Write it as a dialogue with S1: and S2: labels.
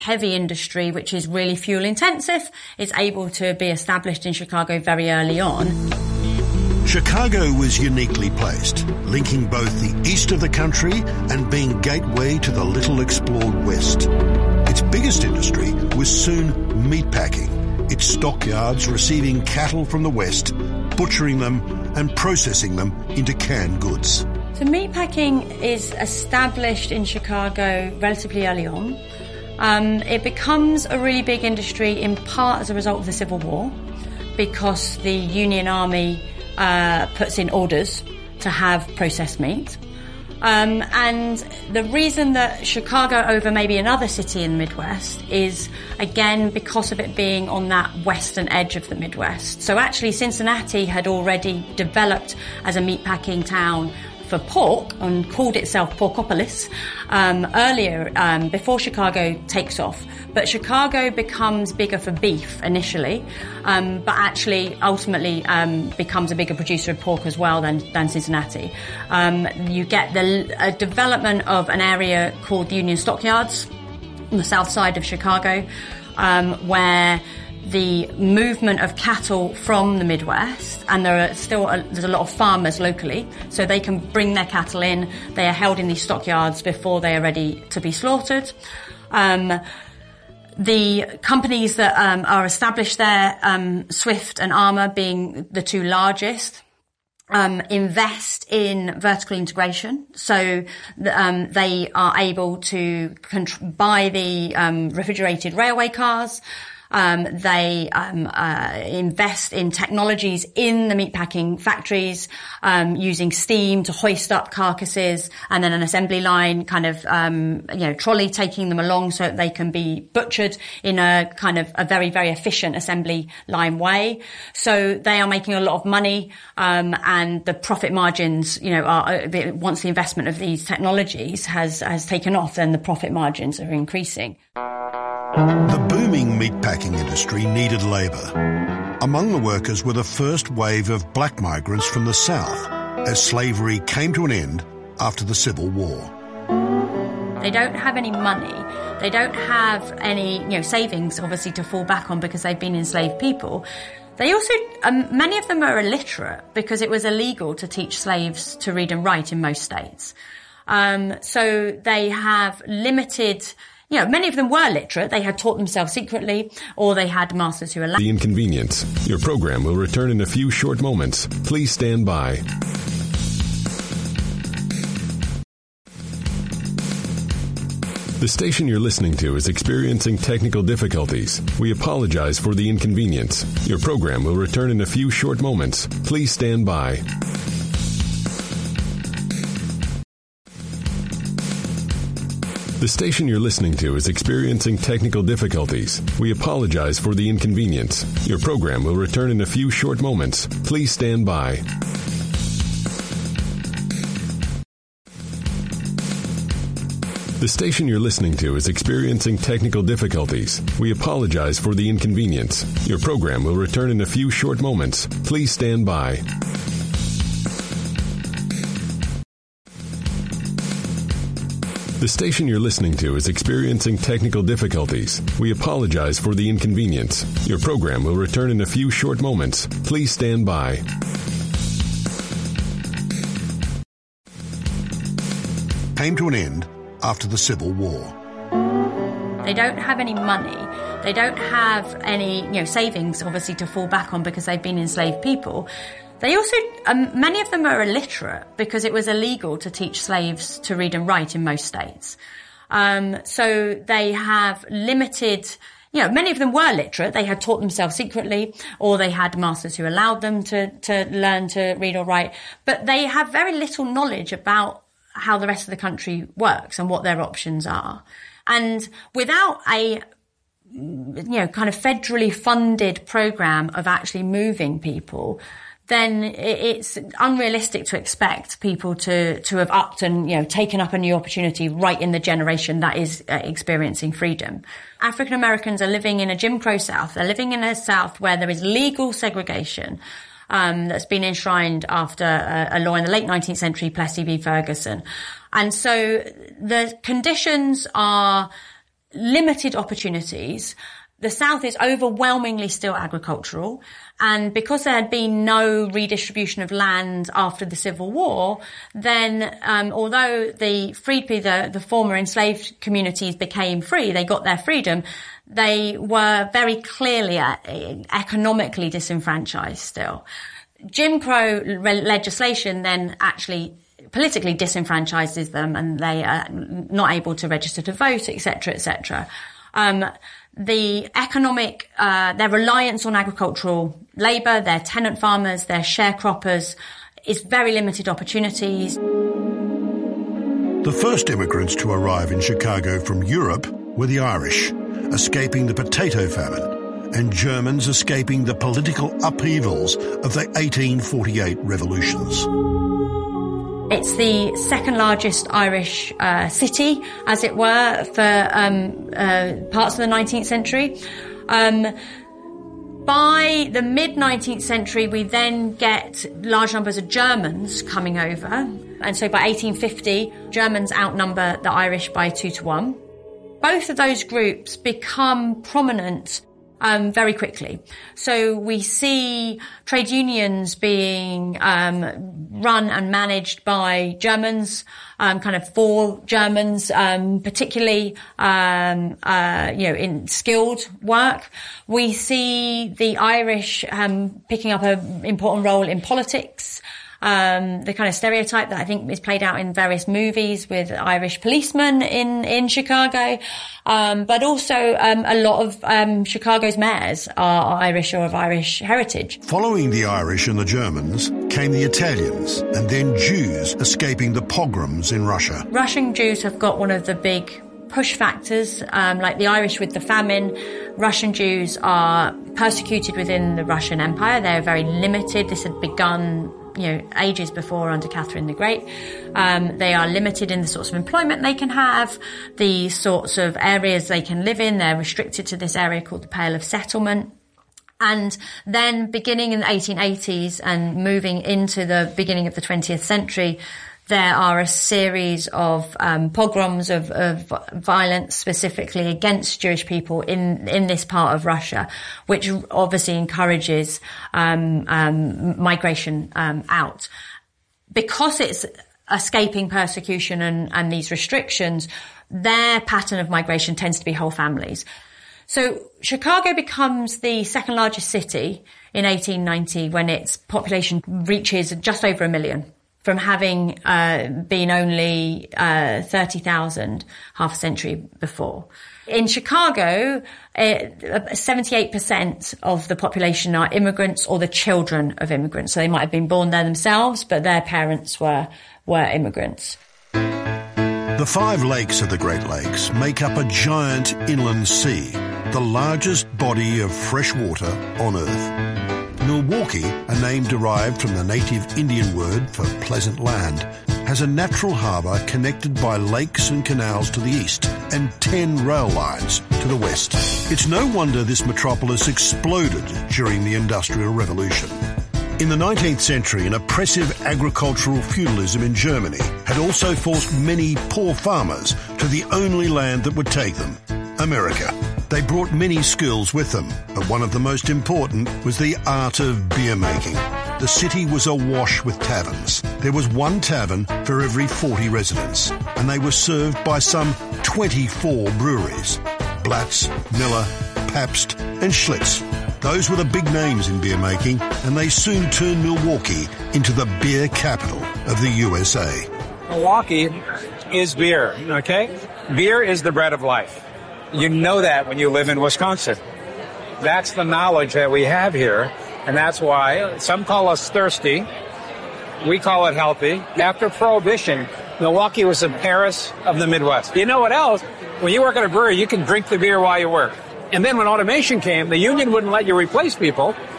S1: heavy industry, which is really fuel intensive, is able to be established in Chicago very early on.
S2: Chicago was uniquely placed, linking both the east of the country and being gateway to the little explored west. Its biggest industry was soon meatpacking, its stockyards receiving cattle from the west, butchering them and processing them into canned goods.
S1: So meatpacking is established in Chicago relatively early on. It becomes a really big industry in part as a result of the Civil War, because the Union Army puts in orders to have processed meat. And the reason that Chicago over maybe another city in the Midwest is, again, because of it being on that western edge of the Midwest. So actually Cincinnati had already developed as a meatpacking town for pork and called itself Porkopolis earlier, before Chicago takes off. But Chicago becomes bigger for beef initially, but actually ultimately becomes a bigger producer of pork as well than Cincinnati. You get a development of an area called the Union Stockyards on the south side of Chicago, where the movement of cattle from the Midwest, and there's a lot of farmers locally, so they can bring their cattle in. They are held in these stockyards before they are ready to be slaughtered. The companies that are established there, Swift and Armour being the two largest, invest in vertical integration. So they are able to buy the refrigerated railway cars. They invest in technologies in the meatpacking factories, using steam to hoist up carcasses, and then an assembly line kind of, trolley taking them along so that they can be butchered in a kind of a very, very efficient assembly line way. So they are making a lot of money, and the profit margins, are, once the investment of these technologies has taken off, then the profit margins are increasing.
S2: The booming meatpacking industry needed labour. Among the workers were the first wave of black migrants from the South, as slavery came to an end after the Civil War.
S1: They don't have any money. They don't have any, savings, obviously, to fall back on because they've been enslaved people. They also, many of them are illiterate because it was illegal to teach slaves to read and write in most states. So they have limited... many of them were literate. They had taught themselves secretly, or they had masters who allowed.
S3: The Inconvenience. Your program will return in a few short moments. Please stand by. The station you're listening to is experiencing technical difficulties. We apologize for the inconvenience. Your program will return in a few short moments. Please stand by. The station you're listening to is experiencing technical difficulties. We apologize for the inconvenience. Your program will return in a few short moments. Please stand by. The station you're listening to is experiencing technical difficulties. We apologize for the inconvenience. Your program will return in a few short moments. Please stand by. The station you're listening to is experiencing technical difficulties. We apologize for the inconvenience. Your program will return in a few short moments. Please stand by.
S2: Came to an end after the Civil War.
S1: They don't have any money. They don't have any, savings, obviously, to fall back on because they've been enslaved people. They also, many of them are illiterate because it was illegal to teach slaves to read and write in most states. So they have limited, many of them were literate. They had taught themselves secretly, or they had masters who allowed them to learn to read or write. But they have very little knowledge about how the rest of the country works and what their options are. And without a kind of federally funded program of actually moving people, then it's unrealistic to expect people to have upped and, taken up a new opportunity right in the generation that is experiencing freedom. African Americans are living in a Jim Crow South. They're living in a South where there is legal segregation, that's been enshrined after a law in the late 19th century, Plessy v. Ferguson. And so the conditions are limited opportunities. The South is overwhelmingly still agricultural, and because there had been no redistribution of land after the Civil War, then although the freed people, the former enslaved communities became free, they got their freedom, they were very clearly economically disenfranchised still. Jim Crow legislation then actually politically disenfranchises them, and they are not able to register to vote, etc., etc. The economic, their reliance on agricultural labour, their tenant farmers, their sharecroppers, is very limited opportunities.
S2: The first immigrants to arrive in Chicago from Europe were the Irish, escaping the potato famine, and Germans escaping the political upheavals of the 1848 revolutions.
S1: It's the second largest Irish city, as it were, for parts of the 19th century. By the mid-19th century, we then get large numbers of Germans coming over. And so by 1850, Germans outnumber the Irish by 2-1. Both of those groups become prominent very quickly. So we see trade unions being run and managed by Germans, kind of for Germans, particularly in skilled work. We see the Irish picking up an important role in politics. The kind of stereotype that I think is played out in various movies with Irish policemen in Chicago. But also, a lot of Chicago's mayors are Irish or of Irish heritage.
S2: Following the Irish and the Germans came the Italians and then Jews escaping the pogroms in Russia.
S1: Russian Jews have got one of the big push factors, like the Irish with the famine. Russian Jews are persecuted within the Russian Empire. They're very limited. This had begun ages before under Catherine the Great. They are limited in the sorts of employment they can have, the sorts of areas they can live in. They're restricted to this area called the Pale of Settlement. And then beginning in the 1880s and moving into the beginning of the 20th century, there are a series of pogroms of violence specifically against Jewish people in this part of Russia, which obviously encourages migration out. Because it's escaping persecution and these restrictions, their pattern of migration tends to be whole families. So Chicago becomes the second largest city in 1890 when its population reaches just over 1 million. From having been only 30,000 half a century before. In Chicago, 78% of the population are immigrants or the children of immigrants. So they might have been born there themselves, but their parents were immigrants.
S2: The 5 lakes of the Great Lakes make up a giant inland sea, the largest body of fresh water on Earth. Milwaukee, a name derived from the native Indian word for pleasant land, has a natural harbour connected by lakes and canals to the east and 10 rail lines to the west. It's no wonder this metropolis exploded during the Industrial Revolution. In the 19th century, an oppressive agricultural feudalism in Germany had also forced many poor farmers to the only land that would take them, America. They brought many skills with them, but one of the most important was the art of beer making. The city was awash with taverns. There was one tavern for every 40 residents, and they were served by some 24 breweries. Blatz, Miller, Pabst and Schlitz. Those were the big names in beer making, and they soon turned Milwaukee into the beer capital of the USA.
S4: Milwaukee is beer, okay? Beer is the bread of life. You know that when you live in Wisconsin. That's the knowledge that we have here, and that's why some call us thirsty. We call it healthy. After Prohibition, Milwaukee was the Paris of the Midwest. You know what else? When you work at a brewery, you can drink the beer while you work. And then when automation came, the union wouldn't let you replace people,